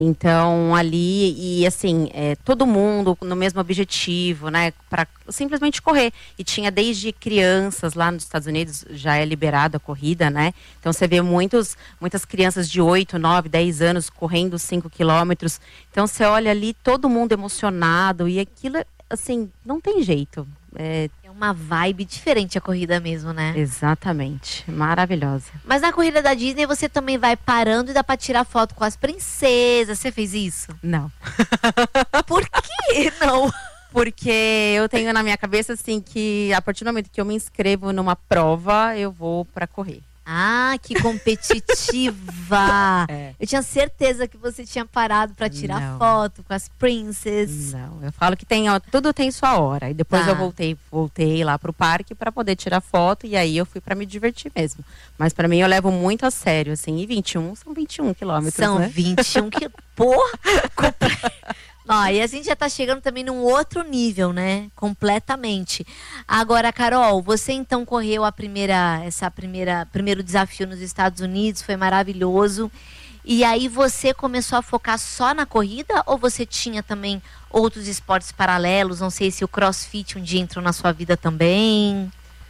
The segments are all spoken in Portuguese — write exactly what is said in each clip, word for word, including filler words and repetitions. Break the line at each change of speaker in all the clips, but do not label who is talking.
Então, ali, e assim, é, todo mundo no mesmo objetivo, né, para simplesmente correr. E tinha desde crianças, lá nos Estados Unidos já é liberada a corrida, né? Então, você vê muitos, muitas crianças de oito, nove, dez anos correndo cinco quilômetros. Então, você olha ali, todo mundo emocionado, e aquilo, assim, não tem jeito.
É... é uma vibe diferente a corrida mesmo, né?
Exatamente, maravilhosa.
Mas na corrida da Disney você também vai parando e dá pra tirar foto com as princesas. Você fez isso?
Não.
Por que não?
Porque eu tenho na minha cabeça, assim, que a partir do momento que eu me inscrevo numa prova, eu vou pra correr.
Ah, que competitiva!
É.
Eu tinha certeza que você tinha parado pra tirar
não.
foto com as princesas.
Não, eu falo que tem, ó, tudo tem sua hora. E depois
tá.
eu voltei, voltei lá pro parque pra poder tirar foto. E aí eu fui pra me divertir mesmo. Mas pra mim eu levo muito a sério, assim. E vinte e um são vinte e um quilômetros,
São
né?
vinte e um quilômetros. Porra! Ó, e a gente já tá chegando também num outro nível, né? Completamente. Agora, Carol, você então correu a primeira, essa primeira, primeiro desafio nos Estados Unidos, foi maravilhoso. E aí você começou a focar só na corrida ou você tinha também outros esportes paralelos? Não sei se o CrossFit um dia entrou na sua vida também.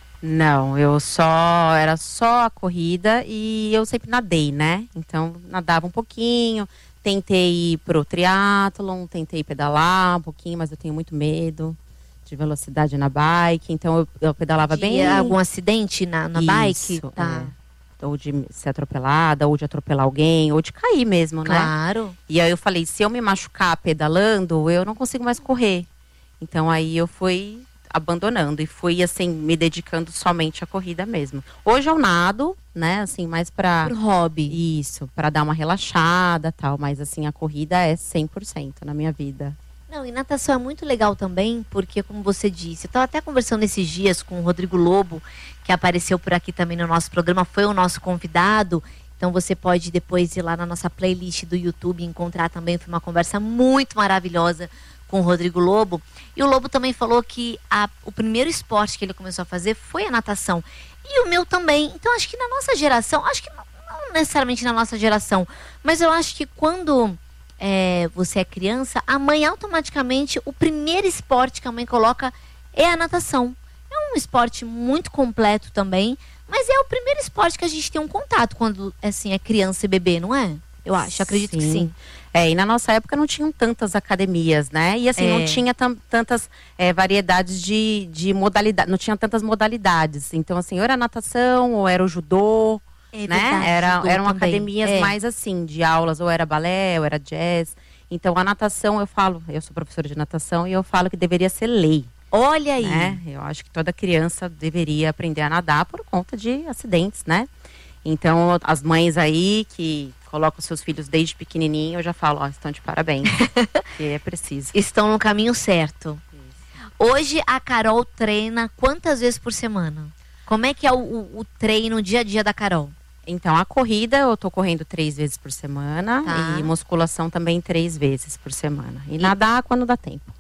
Não, eu só, era só a corrida e eu sempre nadei, né? Então, nadava um pouquinho. Tentei ir pro triatlon, tentei pedalar um pouquinho, mas eu tenho muito medo de velocidade na bike. Então eu, eu pedalava
de
bem.
Algum acidente na, na
Isso,
bike? Tá.
É. Ou de ser atropelada, ou de atropelar alguém, ou de cair mesmo,
claro.
né?
Claro.
E aí eu falei, se eu me machucar pedalando, eu não consigo mais correr. Então aí eu fui abandonando e fui, assim, me dedicando somente à corrida mesmo. Hoje eu nado, né, assim, mais pra...
Por hobby.
Isso, pra dar uma relaxada, tal, mas assim, a corrida é cem por cento na minha vida.
Não, e natação é muito legal também, porque como você disse, eu estava até conversando esses dias com o Rodrigo Lobo, que apareceu por aqui também no nosso programa, foi o nosso convidado. Então você pode depois ir lá na nossa playlist do YouTube e encontrar também, foi uma conversa muito maravilhosa com o Rodrigo Lobo. E o Lobo também falou que a, o primeiro esporte que ele começou a fazer foi a natação. E o meu também. Então acho que na nossa geração, acho que não, não necessariamente na nossa geração, mas eu acho que quando é, você é criança, a mãe automaticamente, o primeiro esporte que a mãe coloca é a natação. É um esporte muito completo também, mas é o primeiro esporte que a gente tem um contato quando assim, é criança e bebê, não é? Eu acho, acredito
sim.
que sim.
É, e na nossa época não tinham tantas academias, né? E assim,
É.
não tinha tantas é, variedades de, de modalidade, não tinha tantas modalidades. Então, assim, ou era natação, ou era o judô,
É
né?
verdade,
Era,
judô
eram
também.
academias
É.
mais assim, de aulas, ou era balé, ou era jazz. Então, a natação, eu falo, eu sou professora de natação, e eu falo que deveria ser lei.
Olha aí.
Né? Eu acho que toda criança deveria aprender a nadar por conta de acidentes, né? Então, as mães aí que colocam seus filhos desde pequenininho, eu já falo, ó, estão de parabéns, que é preciso.
Estão no caminho certo. Isso. Hoje a Carol treina quantas vezes por semana? Como é que é o, o, o treino, o dia a dia da Carol?
Então, a corrida eu tô correndo três vezes por semana,
tá.
E musculação também três vezes por semana. E, e... nadar quando dá tempo.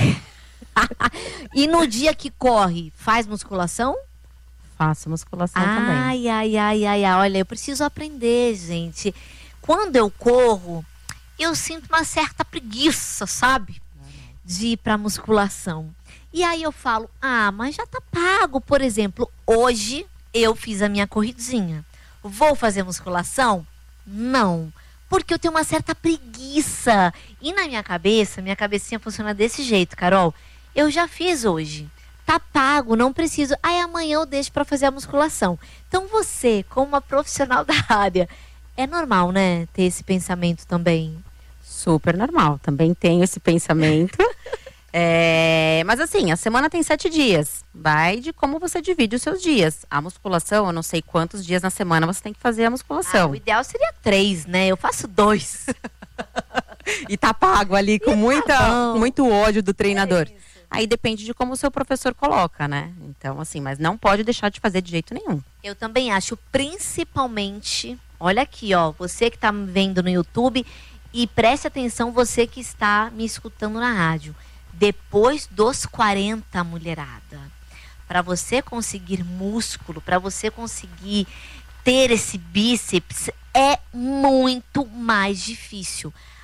E no dia que corre, faz musculação?
Faço musculação
ai,
também.
Ai, ai, ai, ai, olha, eu preciso aprender, gente. Quando eu corro, eu sinto uma certa preguiça, sabe? De ir pra musculação. E aí eu falo, ah, mas já tá pago. Por exemplo, hoje eu fiz a minha corridinha. Vou fazer musculação? Não. Porque eu tenho uma certa preguiça. E na minha cabeça, minha cabecinha funciona desse jeito, Carol. Eu já fiz hoje. Tá pago, não preciso. Aí amanhã eu deixo pra fazer a musculação. Então você, como uma profissional da área, é normal, né? Ter esse pensamento também.
Super normal. Também tenho esse pensamento. É, mas assim, a semana tem sete dias. Vai de como você divide os seus dias. A musculação, eu não sei quantos dias na semana você tem que fazer a musculação.
Ah, o ideal seria três, né? Eu faço dois.
E tá pago ali com,
tá
muita,
bom.
com muito ódio do treinador.
É
Aí depende de como o seu professor coloca, né? Então, assim, mas não pode deixar de fazer de jeito nenhum.
Eu também acho, principalmente, olha aqui, ó, você que tá me vendo no YouTube e preste atenção, você que está me escutando na rádio. Depois dos quarenta, mulherada, para você conseguir músculo, para você conseguir ter esse bíceps, é muito mais difícil.